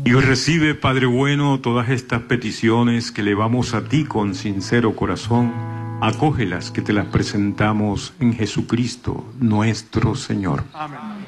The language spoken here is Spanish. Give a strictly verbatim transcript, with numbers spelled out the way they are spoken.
Y hoy recibe, Padre bueno, todas estas peticiones que elevamos a ti con sincero corazón. Acógelas, que te las presentamos en Jesucristo, nuestro Señor. Amén.